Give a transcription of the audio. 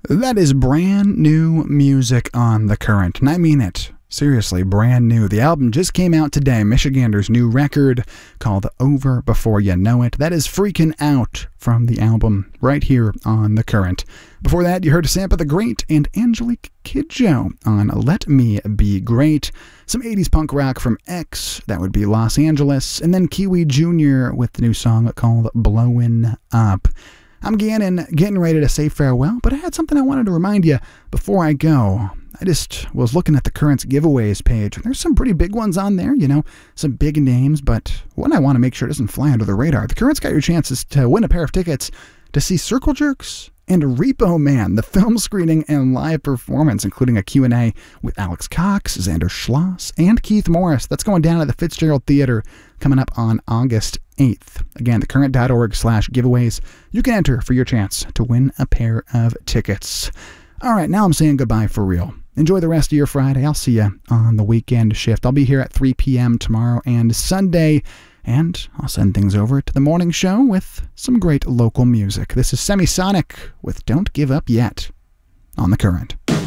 That is brand new music on The Current, and I mean it. Seriously, brand new. The album just came out today, Michigander's new record called Over Before You Know It. That is Freaking Out from the album right here on The Current. Before that, you heard Sampa the Great and Angelique Kidjo on Let Me Be Great. Some 80s punk rock from X, that would be Los Angeles, and then Kiwi Jr. with the new song called Blowin' Up. I'm Gannon, getting ready to say farewell, but I had something I wanted to remind you before I go. I just was looking at the Current's giveaways page. There's some pretty big ones on there, some big names, but one I want to make sure doesn't fly under the radar. The Current's got your chances to win a pair of tickets to see Circle Jerks and Repo Man, the film screening and live performance, including a Q&A with Alex Cox, Xander Schloss, and Keith Morris. That's going down at the Fitzgerald Theater coming up on August 8th. Again, thecurrent.org/giveaways. You can enter for your chance to win a pair of tickets. All right, now I'm saying goodbye for real. Enjoy the rest of your Friday. I'll see you on the weekend shift. I'll be here at 3 p.m. tomorrow and Sunday, and I'll send things over to the morning show with some great local music. This is Semisonic with Don't Give Up Yet on The Current.